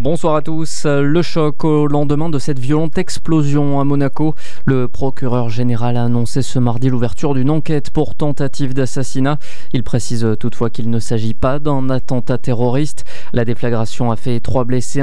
Bonsoir à tous. Le choc au lendemain de cette violente explosion à Monaco. Le procureur général a annoncé ce mardi l'ouverture d'une enquête pour tentative d'assassinat. Il précise toutefois qu'il ne s'agit pas d'un attentat terroriste. La déflagration a fait 3 blessés